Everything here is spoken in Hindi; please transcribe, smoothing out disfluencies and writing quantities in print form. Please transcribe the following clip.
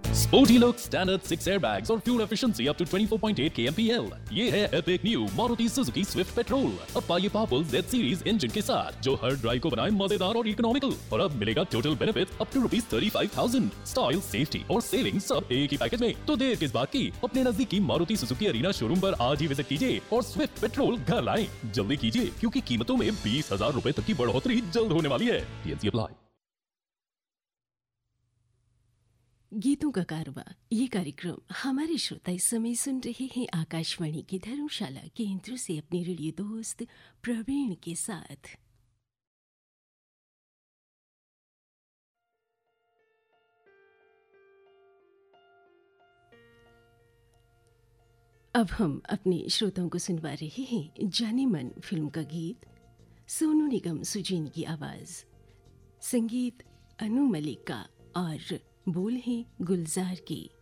स्पोर्टी लुक, स्टैंडर्ड 6 एयरबैग्स और fuel efficiency up to 24.8 kmpl। ये है epic new Maruti Suzuki Swift petrol. अब पाइए पावरफुल Z सीरीज इंजन के साथ जो हर ड्राइव को बनाए मजेदार और इकोनॉमिकल। और अब मिलेगा total benefit up to ₹35,000। Style, safety और सेविंग सब एक ही पैकेज में। तो देर किस बात की, अपने नजदीकी मारुति सुजुकी अरीना शोरूम पर आज ही विजिट कीजिए और स्विफ्ट पेट्रोल घर लाएं। जल्दी कीजिए क्योंकि कीमतों में 20,000 रुपए तक की बढ़ोतरी जल्द होने वाली है। TNC apply. गीतों का कारवा, ये कार्यक्रम हमारे श्रोता इस समय सुन रहे हैं आकाशवाणी की धर्मशाला केंद्र से अपने रेडियो दोस्त प्रवीण के साथ। अब हम अपने श्रोताओं को सुनवा रहे हैं जाने मन फिल्म का गीत। सोनू निगम, सुजीन की आवाज, संगीत अनु मलिक का और बोल हैं गुलजार के।